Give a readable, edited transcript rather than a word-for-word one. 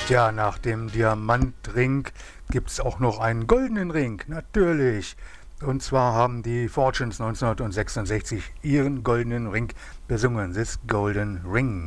Ja, nach dem Diamantring gibt's auch noch einen goldenen Ring, natürlich. Und zwar haben die Fortunes 1966 ihren goldenen Ring besungen, this Golden Ring.